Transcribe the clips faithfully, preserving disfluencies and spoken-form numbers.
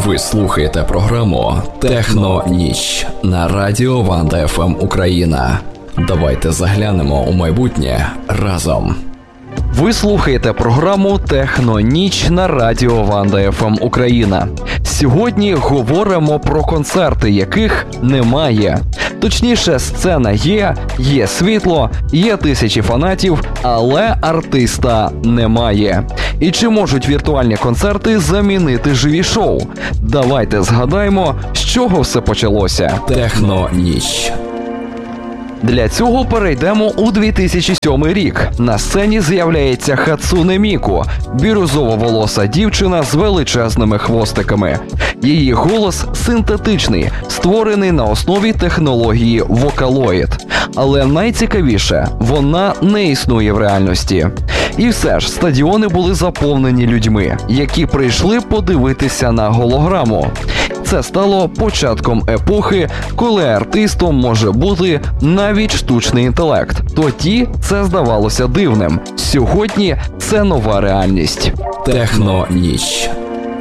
Ви слухаєте програму «Техноніч» на радіо Ванда еф ем Україна. Давайте заглянемо у майбутнє разом. Ви слухаєте програму «Техноніч» на радіо Ванда еф ем Україна. Сьогодні говоримо про концерти, яких немає. Точніше, сцена є, є світло, є тисячі фанатів, але артиста немає. І чи можуть віртуальні концерти замінити живі шоу? Давайте згадаємо, з чого все почалося. «Техноніч». Для цього перейдемо у дві тисячі сьомий рік. На сцені з'являється Хацуне Міку – бірюзово-волоса дівчина з величезними хвостиками. Її голос синтетичний, створений на основі технології Vocaloid. Але найцікавіше – вона не існує в реальності. І все ж, стадіони були заповнені людьми, які прийшли подивитися на голограму. Це стало початком епохи, коли артистом може бути навіть штучний інтелект. Тоді це здавалося дивним. Сьогодні це нова реальність. «Техноніч».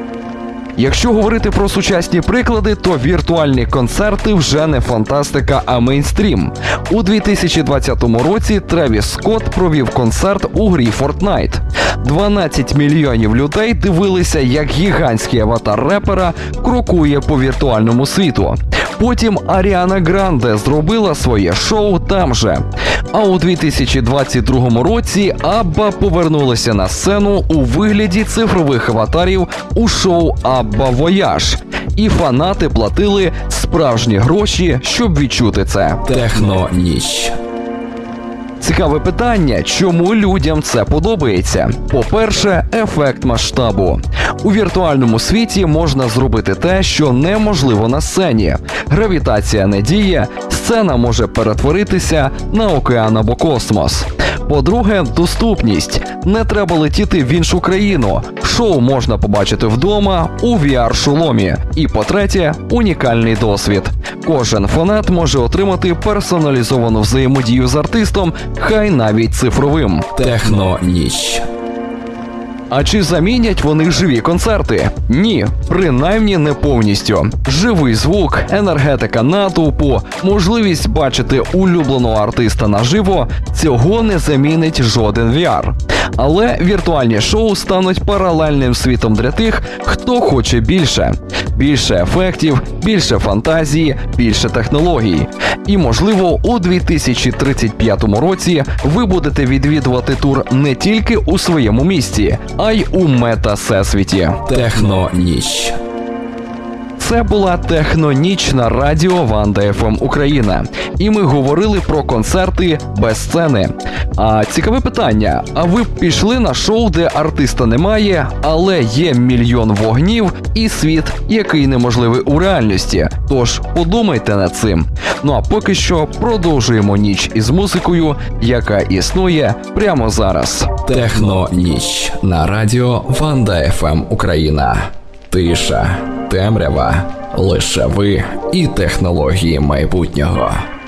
Якщо говорити про сучасні приклади, то віртуальні концерти вже не фантастика, а мейнстрім. У дві тисячі двадцятому році Тревіс Скотт провів концерт у грі Fortnite. дванадцять мільйонів людей дивилися, як гігантський аватар репера крокує по віртуальному світу. Потім Аріана Гранде зробила своє шоу там же. А у дві тисячі двадцять другому році Абба повернулася на сцену у вигляді цифрових аватарів у шоу «Абба Вояж». І фанати платили справжні гроші, щоб відчути це. «Техноніч». Цікаве питання, чому людям це подобається? По-перше, ефект масштабу. У віртуальному світі можна зробити те, що неможливо на сцені. Гравітація не діє, сцена може перетворитися на океан або космос. По-друге, доступність. Не треба летіти в іншу країну. Шоу можна побачити вдома, у ві ар-шоломі. І по-третє, унікальний досвід. Кожен фанат може отримати персоналізовану взаємодію з артистом, хай навіть цифровим. «Техноніч». А чи замінять вони живі концерти? Ні, принаймні не повністю. Живий звук, енергетика натовпу, можливість бачити улюбленого артиста наживо – цього не замінить жоден ві ар. Але віртуальні шоу стануть паралельним світом для тих, хто хоче більше. Більше ефектів, більше фантазії, більше технологій. І, можливо, у дві тисячі тридцять п'ятому році ви будете відвідувати тур не тільки у своєму місті, а й у мета-всесвіті. «Техноніч». Це була «Техноніч» на радіо Ванда еф ем Україна. І ми говорили про концерти без сцени. А цікаве питання, а ви б пішли на шоу, де артиста немає, але є мільйон вогнів і світ, який неможливий у реальності? Тож подумайте над цим. Ну а поки що продовжуємо ніч із музикою, яка існує прямо зараз. «Техноніч» на радіо Ванда еф ем Україна. Тиша, темрява, лише ви і технології майбутнього.